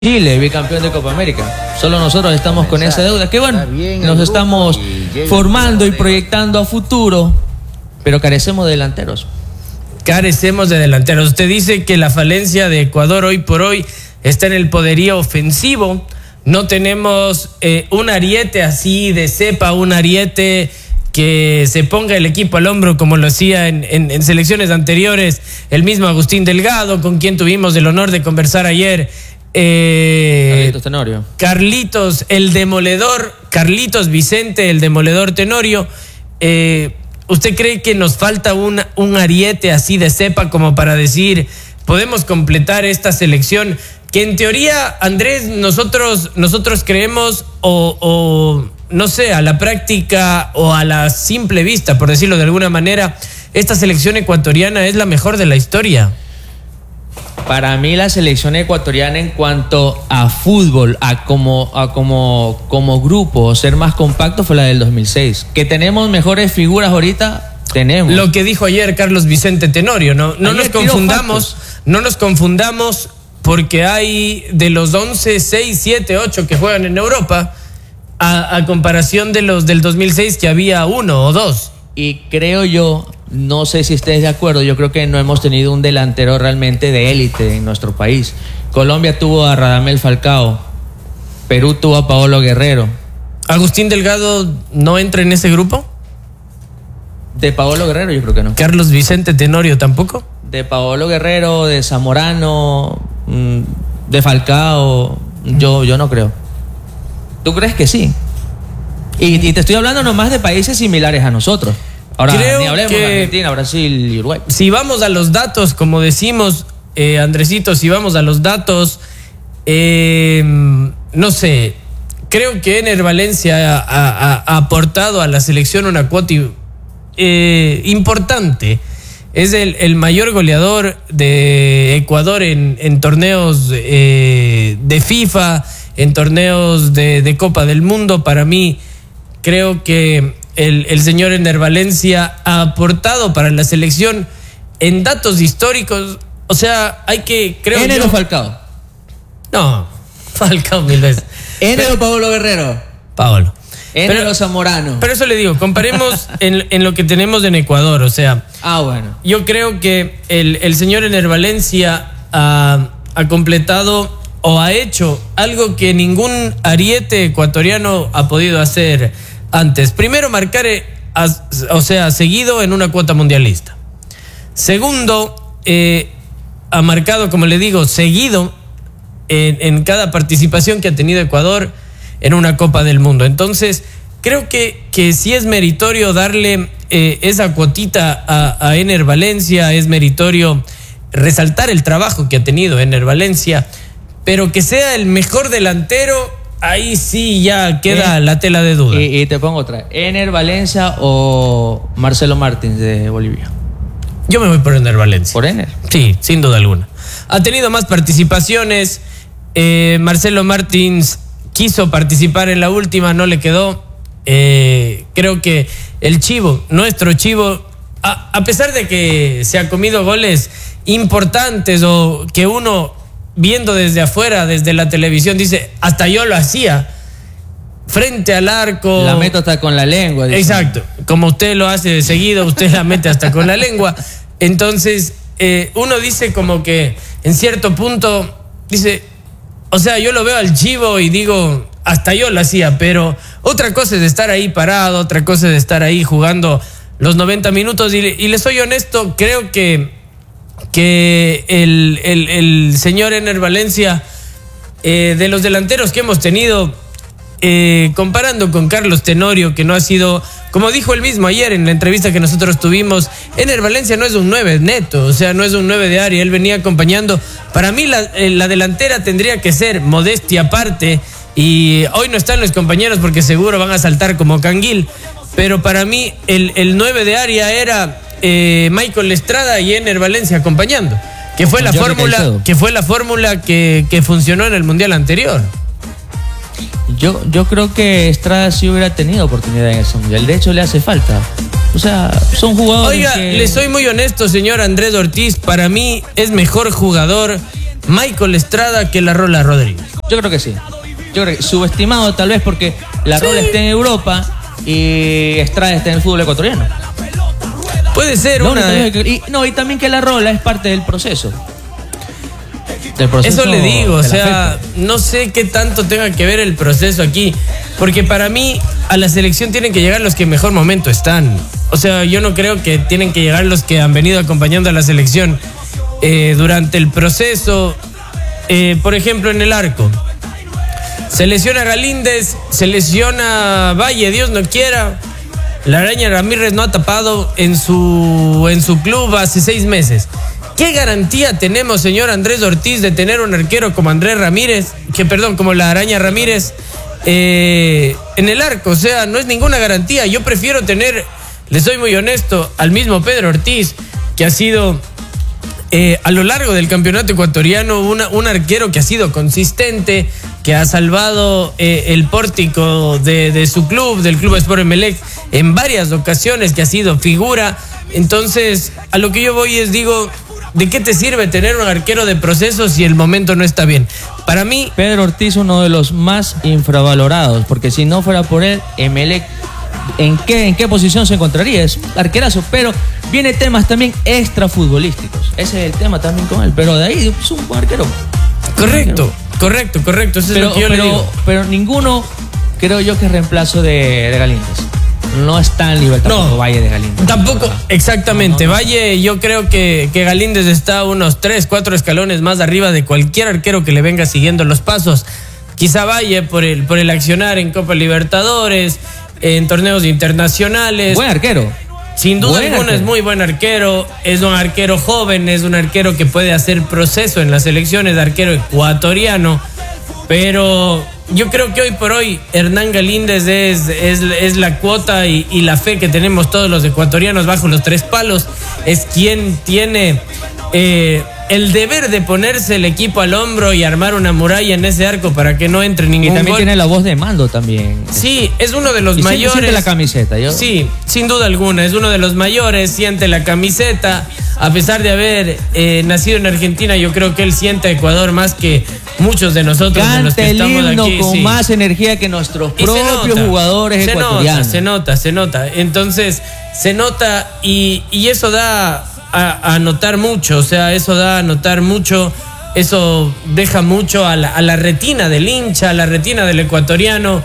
Chile, bicampeón de Copa América. Solo nosotros estamos con esa deuda. Que bueno, nos estamos formando y proyectando a futuro, pero carecemos de delanteros. Carecemos de delanteros. Usted dice que la falencia de Ecuador hoy por hoy está en el poderío ofensivo. No tenemos un ariete así de cepa, un ariete que se ponga el equipo al hombro como lo hacía en selecciones anteriores el mismo Agustín Delgado, con quien tuvimos el honor de conversar ayer. Carlitos Tenorio. Carlitos, el demoledor, Carlitos Vicente, el demoledor Tenorio. ¿Usted cree que nos falta un ariete así de cepa como para decir, podemos completar esta selección? Que en teoría, Andrés, nosotros creemos, o no sé, a la práctica o a la simple vista, por decirlo de alguna manera, esta selección ecuatoriana es la mejor de la historia. Para mí la selección ecuatoriana en cuanto a fútbol, como grupo, ser más compacto, fue la del 2006. Que tenemos mejores figuras ahorita, tenemos. Lo que dijo ayer Carlos Vicente Tenorio, no nos confundamos, porque hay de los 11, 6, 7, 8 que juegan en Europa, a comparación de los del 2006 que había 1 o 2. Y creo yo, no sé si estés de acuerdo, yo creo que no hemos tenido un delantero realmente de élite en nuestro país. Colombia tuvo a Radamel Falcao, Perú tuvo a Paolo Guerrero. ¿Agustín Delgado no entra en ese grupo? De Paolo Guerrero yo creo que no. ¿Carlos Vicente Tenorio tampoco? De Paolo Guerrero, de Zamorano, de Falcao, yo no creo. ¿Tú crees que sí? Y te estoy hablando nomás de países similares a nosotros. Ahora ni hablemos de Argentina, Brasil y Uruguay. Si vamos a los datos, como decimos, Andresito, si vamos a los datos, no sé, creo que Ener Valencia ha aportado a la selección una cuota importante. Es el mayor goleador de Ecuador en torneos de FIFA, en torneos de Copa del Mundo. Para mí, creo que el señor Ener Valencia ha aportado para la selección en datos históricos. O sea, hay que, creo yo... ¿Ener o Falcao? No, Falcao 1000 veces. ¿Ener o Paolo Guerrero? Paolo. ¿Ener o Zamorano? Pero eso le digo, comparemos en lo que tenemos en Ecuador. O sea, bueno. Yo creo que el señor Ener Valencia ha completado o ha hecho algo que ningún ariete ecuatoriano ha podido hacer antes. Primero, marcar, seguido en una cuota mundialista. Segundo, ha marcado, como le digo, seguido en cada participación que ha tenido Ecuador en una Copa del Mundo. Entonces, creo que sí es meritorio darle esa cuotita a Ener Valencia, es meritorio resaltar el trabajo que ha tenido Ener Valencia, pero que sea el mejor delantero, ahí sí ya queda la tela de duda. Y te pongo otra. ¿Ener Valencia o Marcelo Martins de Bolivia? Yo me voy por Ener Valencia. ¿Por Ener? Sí, sin duda alguna. Ha tenido más participaciones. Marcelo Martins quiso participar en la última, no le quedó. Creo que el Chivo, nuestro Chivo, a pesar de que se ha comido goles importantes o que uno, viendo desde afuera, desde la televisión, dice, hasta yo lo hacía, frente al arco. La meto hasta con la lengua. Dice. Exacto, como usted lo hace de seguido, usted la mete hasta con la lengua. Entonces, uno dice como que, en cierto punto, dice, o sea, yo lo veo al Chivo y digo, hasta yo lo hacía, pero otra cosa es estar ahí parado, otra cosa es estar ahí jugando los 90 minutos, y le soy honesto, creo que el señor Ener Valencia, de los delanteros que hemos tenido, comparando con Carlos Tenorio, que no ha sido, como dijo él mismo ayer en la entrevista que nosotros tuvimos, Ener Valencia no es un 9 neto, o sea, no es un 9 de área, él venía acompañando. Para mí la delantera tendría que ser modestia aparte, y hoy no están los compañeros porque seguro van a saltar como canguil, pero para mí el 9 de área era Michael Estrada y Ener Valencia acompañando, que fue la fórmula que funcionó en el mundial anterior. Yo creo que Estrada sí hubiera tenido oportunidad en ese mundial. De hecho, le hace falta. O sea, son jugadores. Oiga, le soy muy honesto, señor Andrés Ortiz. Para mí es mejor jugador Michael Estrada que la Rola Rodríguez. Yo creo que sí. Yo creo que subestimado tal vez porque la Rola está en Europa y Estrada está en el fútbol ecuatoriano. Puede ser y también que la Rola es parte del proceso. Eso le digo, o sea, no sé qué tanto tenga que ver el proceso aquí, porque para mí a la selección tienen que llegar los que en mejor momento están. O sea, yo no creo que tienen que llegar los que han venido acompañando a la selección durante el proceso. Por ejemplo, en el arco. Se lesiona Galíndez, se lesiona Valle, Dios no quiera. La Araña Ramírez no ha tapado en su club hace 6 meses. ¿Qué garantía tenemos, señor Andrés Ortiz, de tener un arquero como como la Araña Ramírez en el arco? O sea, no es ninguna garantía. Yo prefiero tener, le soy muy honesto, al mismo Pedro Ortiz, que ha sido a lo largo del campeonato ecuatoriano un arquero que ha sido consistente, que ha salvado el pórtico de su club, del Club Sport Emelec, en varias ocasiones, que ha sido figura. Entonces, a lo que yo voy es, digo, ¿de qué te sirve tener un arquero de proceso si el momento no está bien? Para mí, Pedro Ortiz, uno de los más infravalorados, porque si no fuera por él, Emelec, ¿en qué posición se encontraría? Es arquerazo, pero viene temas también extrafutbolísticos. Ese es el tema también con él, pero de ahí es un buen arquero. Correcto. Eso es lo que yo le digo. Pero ninguno creo yo que es reemplazo de Galíndez. No está en nivel tampoco Valle de Galíndez. Tampoco, exactamente. No. Valle, yo creo que Galíndez está unos 3-4 escalones más arriba de cualquier arquero que le venga siguiendo los pasos. Quizá Valle por el accionar en Copa Libertadores, en torneos internacionales. Buen arquero. Sin duda alguna es muy buen arquero, es un arquero joven, es un arquero que puede hacer proceso en las selecciones, arquero ecuatoriano, pero yo creo que hoy por hoy Hernán Galíndez es la cuota y la fe que tenemos todos los ecuatorianos bajo los 3 palos, es quien tiene el deber de ponerse el equipo al hombro y armar una muralla en ese arco para que no entre ningún gol. Y también tiene la voz de mando también. Sí, es uno de los mayores. Siente la camiseta. Sí, sin duda alguna, es uno de los mayores, siente la camiseta. A pesar de haber nacido en Argentina, yo creo que él siente a Ecuador más que muchos de nosotros. Canta de los que el estamos himno aquí, con más energía que nuestros propios jugadores ecuatorianos. Se nota. Entonces, se nota y eso da a notar mucho, o sea, eso da a notar mucho, eso deja mucho a la retina del hincha, a la retina del ecuatoriano.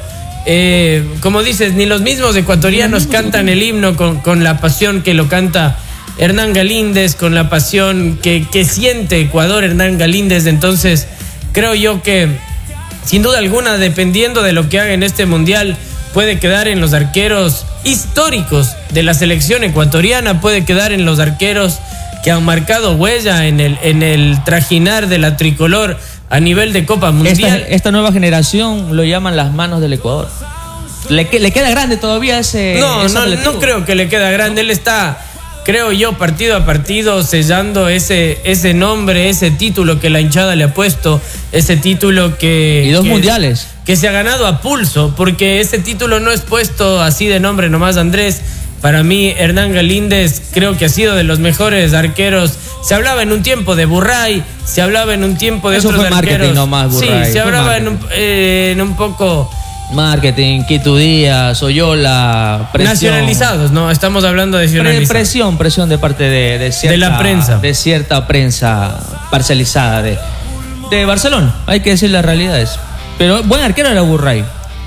Como dices, ni los mismos ecuatorianos cantan el himno con la pasión que lo canta Hernán Galíndez, con la pasión que siente Ecuador, Hernán Galíndez. Entonces, creo yo que, sin duda alguna, dependiendo de lo que haga en este mundial, puede quedar en los arqueros históricos de la selección ecuatoriana, puede quedar en los arqueros que han marcado huella en el trajinar de la tricolor a nivel de Copa Mundial. Esta nueva generación lo llaman las manos del Ecuador. ¿Le queda grande todavía ese? No creo que le queda grande. Él está, creo yo, partido a partido sellando ese nombre, ese título que la hinchada le ha puesto, ese título y 2 mundiales que se ha ganado a pulso, porque ese título no es puesto así de nombre nomás, Andrés. Para mí, Hernán Galíndez creo que ha sido de los mejores arqueros. Se hablaba en un tiempo de Burray, se hablaba en un tiempo de otros arqueros. Nomás, Burray. Sí, se hablaba en un poco... Marketing, Quito Díaz, Oyola, presión. Nacionalizados, ¿no? Estamos hablando de nacionalizados. Presión de parte de la prensa. De cierta prensa parcializada de Barcelona. Hay que decir las realidades. Pero buen arquero era Burray.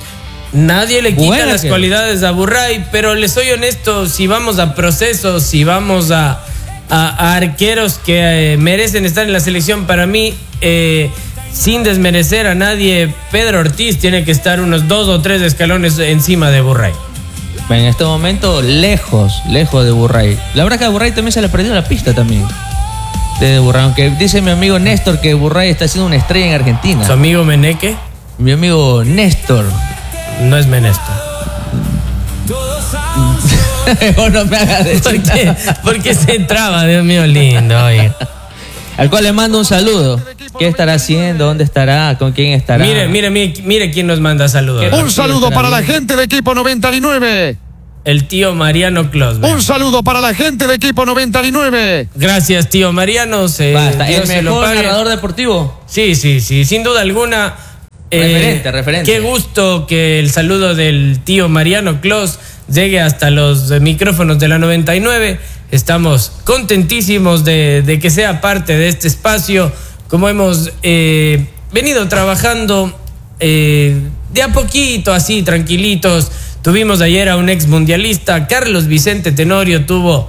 Nadie le quita las cualidades a Burray, pero le soy honesto, si vamos a procesos, si vamos a arqueros que merecen estar en la selección, para mí, sin desmerecer a nadie, Pedro Ortiz tiene que estar unos 2 o 3 escalones encima de Burray. En este momento, lejos de Burray. La verdad que a Burray también se le perdió la pista también. De Burray, aunque dice mi amigo Néstor que Burray está siendo una estrella en Argentina. ¿Su amigo Meneque? Mi amigo Néstor. No es Menéstor. No me hagas decir. ¿Por qué se traba? Dios mío lindo, oye. Al cual le mando un saludo. ¿Qué estará haciendo? ¿Dónde estará? ¿Con quién estará? Mire quién nos manda saludos. Un saludo para la gente de Equipo 99. El tío Mariano Closberg. Un saludo para la gente de Equipo 99. Gracias, tío Mariano. Basta. ¿El mejor narrador deportivo? Sí, sin duda alguna. Referente. Qué gusto que el saludo del tío Mariano Clos llegue hasta los micrófonos de la 99. Estamos contentísimos de que sea parte de este espacio. Como hemos venido trabajando de a poquito, así, tranquilitos. Tuvimos ayer a un ex mundialista, Carlos Vicente Tenorio, tuvo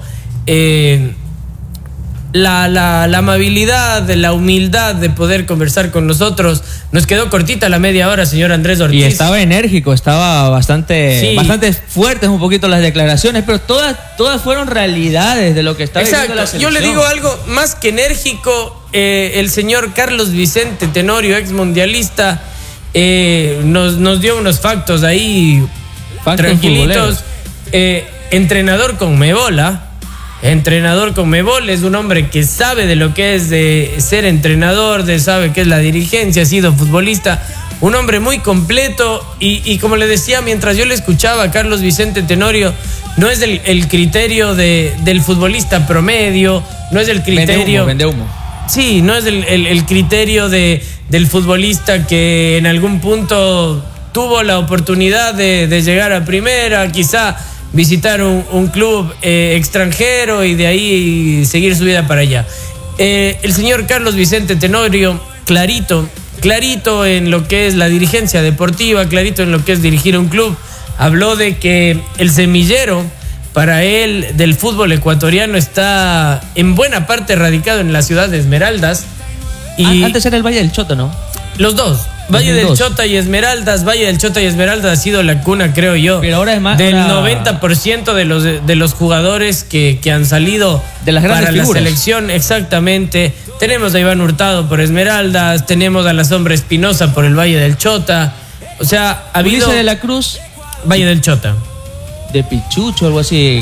la amabilidad, la humildad de poder conversar con nosotros. Nos quedó cortita la media hora, señor Andrés Ortiz. Y estaba enérgico, estaba bastante fuertes un poquito las declaraciones, pero todas fueron realidades de lo que estaba diciendo la selección. Yo le digo algo más que enérgico. El señor Carlos Vicente Tenorio, ex mundialista, nos dio unos factos ahí tranquilitos. Entrenador con Mebola. Entrenador con Mebol, es un hombre que sabe de lo que es de ser entrenador, sabe qué es la dirigencia, ha sido futbolista, un hombre muy completo y como le decía mientras yo le escuchaba a Carlos Vicente Tenorio, no es el criterio del futbolista promedio, no es el criterio... Vende humo. Sí, no es el criterio del futbolista que en algún punto tuvo la oportunidad de llegar a primera, quizá visitar un club extranjero y de ahí seguir su vida para allá. El señor Carlos Vicente Tenorio, clarito en lo que es la dirigencia deportiva, clarito en lo que es dirigir un club, habló de que el semillero para él del fútbol ecuatoriano está en buena parte radicado en la ciudad de Esmeraldas. Y antes era el Valle del Chota, ¿no? Los dos. Valle del Chota y Esmeraldas. Valle del Chota y Esmeraldas ha sido la cuna, creo yo, pero ahora es más del 90% de los jugadores que han salido de las grandes para figuras. La selección. Exactamente. Tenemos a Iván Hurtado por Esmeraldas, tenemos a la Sombra Espinosa por el Valle del Chota. O sea, ha habido... Ulises de la Cruz, Valle del Chota. de Pichucho, algo así.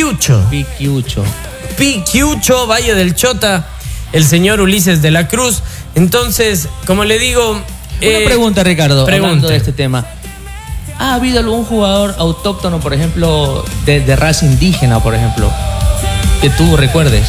Piquiucho, Valle del Chota, el señor Ulises de la Cruz. Entonces, como le digo... Una pregunta, Ricardo, hablando de este tema. ¿Ha habido algún jugador autóctono, por ejemplo, de raza indígena, por ejemplo, que tú recuerdes?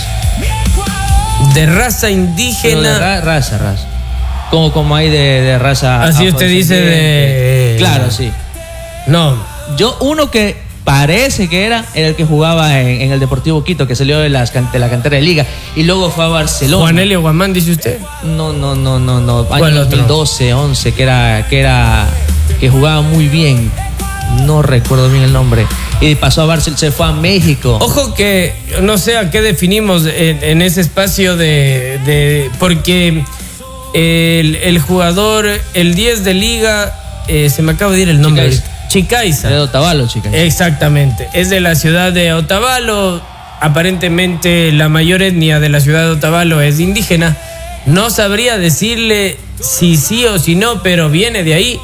De raza indígena... Pero de raza. Como hay de raza... Así usted dice de... Claro, sí. No. Uno que parece que era el que jugaba en el Deportivo Quito, que salió de la cantera de Liga y luego fue a Barcelona. Juan Elio Guamán, dice usted. No. Año 2012, 11, que jugaba muy bien. No recuerdo bien el nombre. Y pasó a Barcelona, se fue a México. Ojo que no sé a qué definimos en ese espacio porque el jugador, el 10 de Liga, se me acaba de ir el nombre. Chicaiza. De Otavalo, Chicaiza. Exactamente. Es de la ciudad de Otavalo. Aparentemente la mayor etnia de la ciudad de Otavalo es indígena. No sabría decirle si sí o si no, pero viene de ahí.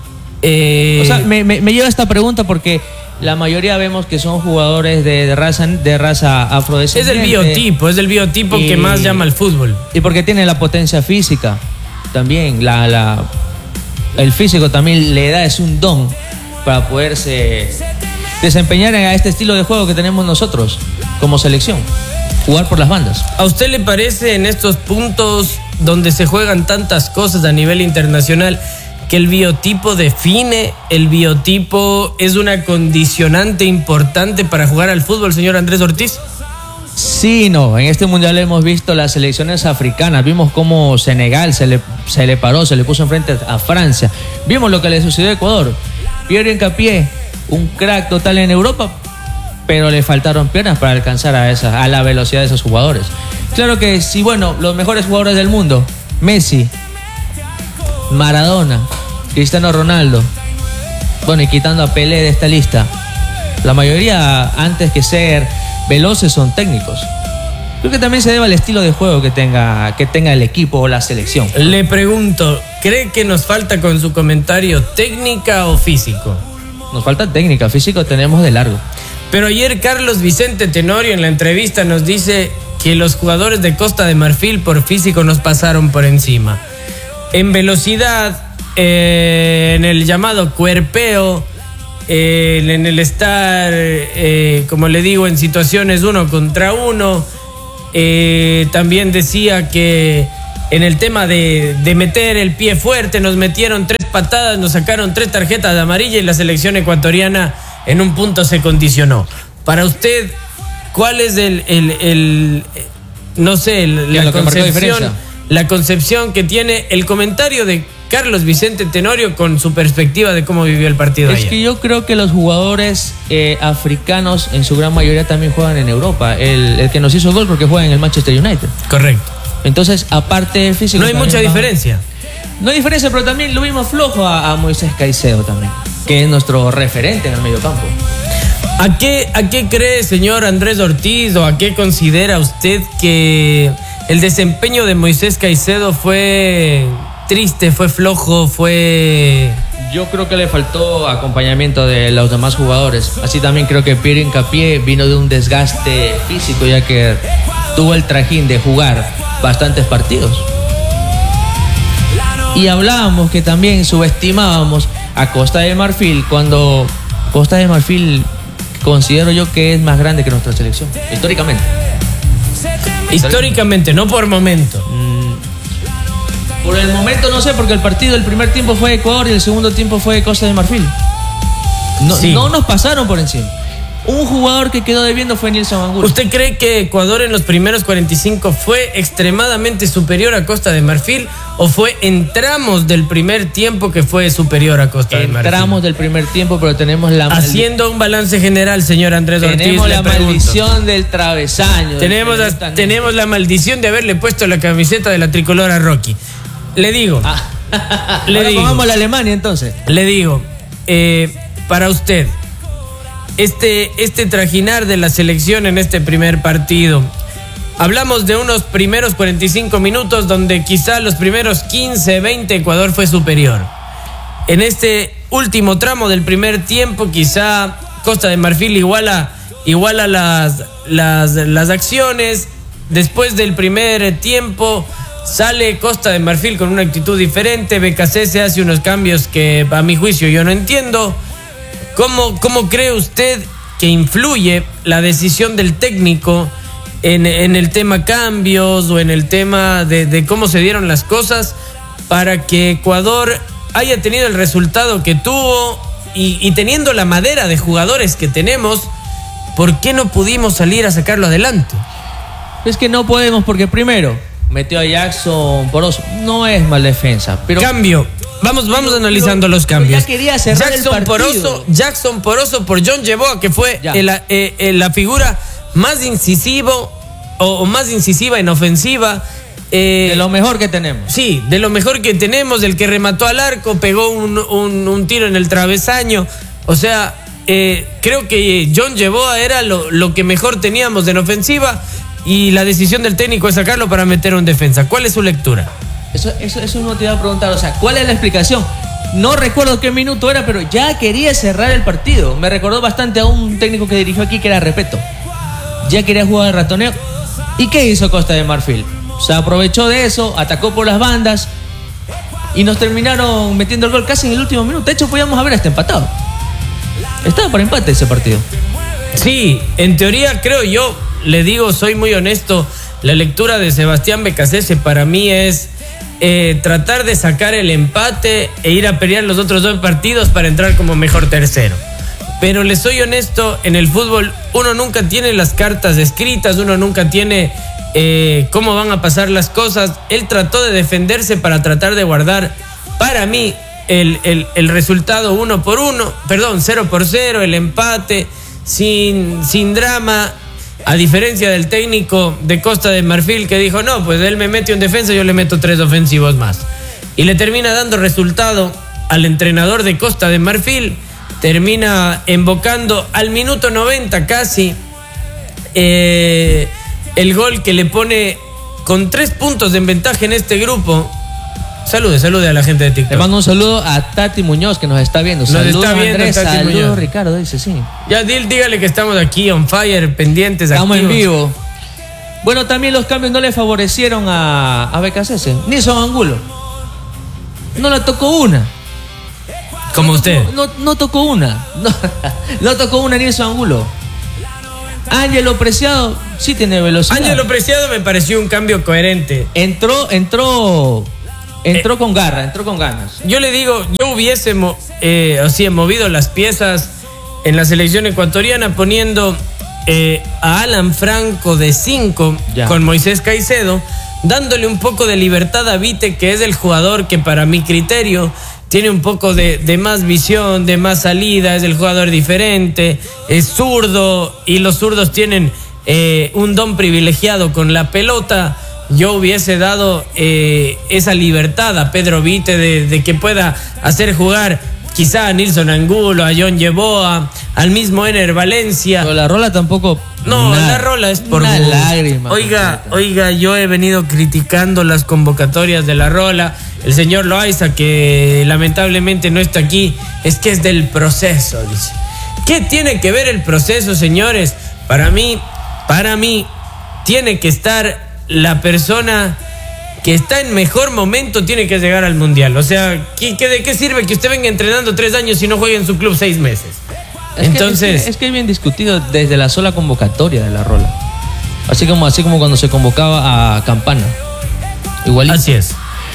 O sea, me lleva esta pregunta porque la mayoría vemos que son jugadores de raza afrodescendiente. Es el biotipo que más llama al fútbol. Y porque tiene la potencia física también. El físico también le da, es un don para poderse desempeñar en este estilo de juego que tenemos nosotros como selección, jugar por las bandas. ¿A usted le parece en estos puntos donde se juegan tantas cosas a nivel internacional que el biotipo define, el biotipo es una condicionante importante para jugar al fútbol, señor Andrés Ortiz? Sí, no, en este mundial hemos visto las selecciones africanas, vimos cómo Senegal se le paró, se le puso enfrente a Francia, vimos lo que le sucedió a Ecuador. Pierre Hincapié, un crack total en Europa, pero le faltaron piernas para alcanzar a la velocidad de esos jugadores. Claro que sí, bueno, los mejores jugadores del mundo, Messi, Maradona, Cristiano Ronaldo, bueno, y quitando a Pelé de esta lista, la mayoría, antes que ser veloces, son técnicos. Creo que también se debe al estilo de juego que tenga el equipo o la selección. Le pregunto, ¿cree que nos falta con su comentario técnica o físico? Nos falta técnica, físico tenemos de largo. Pero ayer Carlos Vicente Tenorio en la entrevista nos dice que los jugadores de Costa de Marfil por físico nos pasaron por encima. En velocidad, en el llamado cuerpeo, en el estar, como le digo, en situaciones 1 contra 1. También decía que en el tema de meter el pie fuerte. Nos metieron 3 patadas, nos sacaron 3 tarjetas de amarilla y la selección ecuatoriana en un punto se condicionó. Para usted, ¿cuál es la concepción que tiene el comentario de Carlos Vicente Tenorio con su perspectiva de cómo vivió el partido ayer? Es que yo creo que los jugadores africanos en su gran mayoría también juegan en Europa. El que nos hizo gol porque juega en el Manchester United. Correcto. Entonces, aparte del físico... No hay mucha diferencia. No hay diferencia, pero también lo vimos flojo a Moisés Caicedo también, que es nuestro referente en el mediocampo. ¿A qué cree, señor Andrés Ortiz, o a qué considera usted que el desempeño de Moisés Caicedo fue triste, fue flojo, fue...? Yo creo que le faltó acompañamiento de los demás jugadores. Así también creo que Pierre Hincapié vino de un desgaste físico, ya que tuvo el trajín de jugar bastantes partidos. Y hablábamos que también subestimábamos a Costa de Marfil, cuando Costa de Marfil considero yo que es más grande que nuestra selección, históricamente. Históricamente, no por momento. Por el momento no sé, porque el primer tiempo fue Ecuador y el segundo tiempo fue Costa de Marfil. No nos pasaron por encima. Un jugador que quedó debiendo fue Nilson Angulo. ¿Usted cree que Ecuador en los primeros 45 fue extremadamente superior a Costa de Marfil, o fue en tramos del primer tiempo que fue superior a Costa de Marfil? En tramos del primer tiempo, pero tenemos la... Haciendo un balance general, señor Andrés Ortiz, tenemos la maldición del travesaño. Tenemos la maldición de haberle puesto la camiseta de la tricolor a Rocky. Le digo. Vamos a la Alemania entonces. Le digo, para usted, este trajinar de la selección en este primer partido, hablamos de unos primeros 45 minutos donde quizá los primeros 15, 20 Ecuador fue superior. En este último tramo del primer tiempo quizá Costa de Marfil iguala las acciones. Después del primer tiempo sale Costa de Marfil con una actitud diferente. BKC se hace unos cambios que a mi juicio yo no entiendo. ¿Cómo cree usted que influye la decisión del técnico en el tema cambios o en el tema de cómo se dieron las cosas para que Ecuador haya tenido el resultado que tuvo y teniendo la madera de jugadores que tenemos? ¿Por qué no pudimos salir a sacarlo adelante? Es que no podemos porque primero metió a Jackson Poroso. No es mal defensa, pero... Vamos analizando los cambios. Ya quería cerrar el partido. Jackson Poroso por John Yeboah, que fue la figura más incisivo o más incisiva en ofensiva. De lo mejor que tenemos. Sí, de lo mejor que tenemos, el que remató al arco, pegó un tiro en el travesaño. O sea, creo que John Yeboah era lo que mejor teníamos en ofensiva, y la decisión del técnico es sacarlo para meter un defensa. ¿Cuál es su lectura? Eso no te iba a preguntar, o sea, ¿cuál es la explicación? No recuerdo qué minuto era, pero ya quería cerrar el partido. Me recordó bastante a un técnico que dirigió aquí, que era Repeto. Ya quería jugar de ratoneo. ¿Y qué hizo Costa de Marfil? Se aprovechó de eso, atacó por las bandas y nos terminaron metiendo el gol casi en el último minuto. De hecho, podíamos haber hasta empatado. Estaba por empate ese partido. Sí, en teoría creo yo, le digo, soy muy honesto, la lectura de Sebastián Becasese para mí es tratar de sacar el empate e ir a pelear los otros 2 partidos para entrar como mejor tercero. Pero le soy honesto, en el fútbol uno nunca tiene las cartas escritas, uno nunca tiene cómo van a pasar las cosas. Él trató de defenderse para tratar de guardar, para mí, el resultado 0-0, el empate, sin drama. A diferencia del técnico de Costa de Marfil, que dijo, no, pues él me mete un defensa, yo le meto 3 ofensivos más. Y le termina dando resultado al entrenador de Costa de Marfil. Termina embocando al minuto 90 casi el gol que le pone con 3 puntos de ventaja en este grupo. Salude a la gente de TikTok. Le mando un saludo a Tati Muñoz, que nos está viendo. Saludos Andrés, saludos Ricardo, dice sí. Ya dígale que estamos aquí on fire, pendientes, estamos activos. En vivo. Bueno, también los cambios no le favorecieron a BKC. Nilson Angulo no la tocó una. Como usted. No tocó una. No tocó una Nilson Angulo. Ángelo Preciado sí tiene velocidad. Ángelo Preciado me pareció un cambio coherente. Entró con garra, entró con ganas. Yo le digo, yo hubiese movido las piezas en la selección ecuatoriana poniendo a Alan Franco de 5 con Moisés Caicedo, dándole un poco de libertad a Vite, que es el jugador que para mi criterio tiene un poco de más visión, de más salida, es el jugador diferente, es zurdo y los zurdos tienen un don privilegiado con la pelota. Yo hubiese dado esa libertad a Pedro Vite de que pueda hacer jugar quizá a Nilson Angulo, a John Yeboah, al mismo Ener Valencia. Pero la Rola tampoco. No, la Rola es por una lágrima. Oiga, yo he venido criticando las convocatorias de la Rola. El señor Loaiza, que lamentablemente no está aquí, es que es del proceso, dice. ¿Qué tiene que ver el proceso, señores? Para mí, tiene que estar la persona que está en mejor momento, tiene que llegar al Mundial. O sea, ¿de qué sirve que usted venga entrenando 3 años y no juegue en su club 6 meses? Entonces, es que es bien discutido desde la sola convocatoria de la Rola. Así como cuando se convocaba a Campana. Igualito. Así es.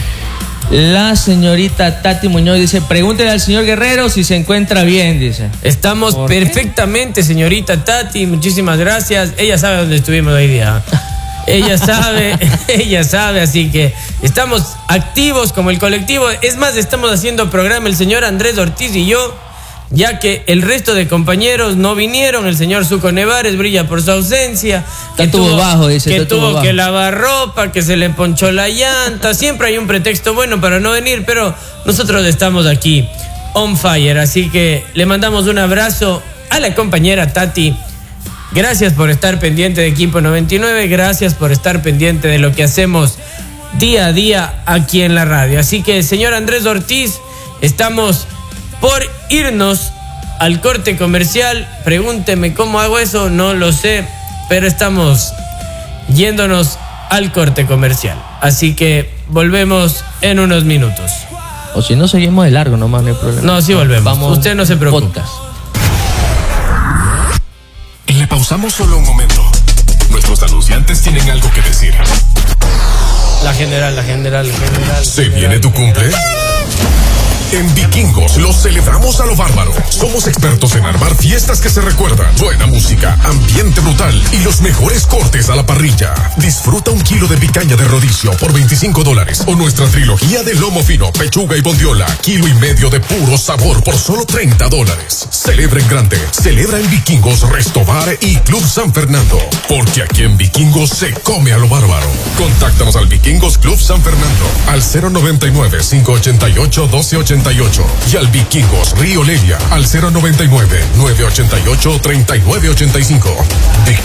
La señorita Tati Muñoz dice, pregúntele al señor Guerrero si se encuentra bien, dice. Estamos perfectamente, señorita Tati, muchísimas gracias. Ella sabe dónde estuvimos hoy día. Ella sabe, así que estamos activos como el colectivo. Es más, estamos haciendo programa el señor Andrés Ortiz y yo, ya que el resto de compañeros no vinieron. El señor Suco Nevares brilla por su ausencia. Que tuvo que lavar ropa, que se le ponchó la llanta. Siempre hay un pretexto bueno para no venir, pero nosotros estamos aquí on fire. Así que le mandamos un abrazo a la compañera Tati. Gracias por estar pendiente de Equipo 99. Gracias por estar pendiente de lo que hacemos día a día aquí en la radio. Así que, señor Andrés Ortiz, estamos por irnos al corte comercial. Pregúnteme cómo hago eso, no lo sé, pero estamos yéndonos al corte comercial. Así que volvemos en unos minutos. O si no, seguimos de largo, nomás no hay problema. No, sí volvemos. Vamos. Usted no se preocupe. Podcast. Le pausamos solo un momento. Nuestros anunciantes tienen algo que decir. La general. ¿Se viene tu cumple? En Vikingos lo celebramos a lo bárbaro. Somos expertos en armar fiestas que se recuerdan. Buena música, ambiente brutal y los mejores cortes a la parrilla. Disfruta 1 kilo de picaña de rodicio por $25 o nuestra trilogía de lomo fino, pechuga y bondiola, 1,5 kilos de puro sabor por solo $30. Celebra en grande, celebra en Vikingos, Resto Bar y Club San Fernando. Porque aquí en Vikingos se come a lo bárbaro. Contáctanos al Vikingos Club San Fernando al 099-588-1288 y al Vikingos Río Lelia al 099-988-3985.